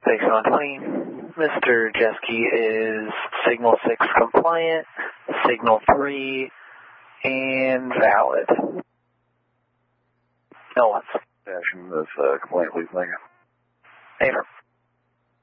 Thanks, 120. Mr. Jeske is Signal 6 compliant, Signal 3, and valid. No one's. Station is compliant, please, thank you. Favor.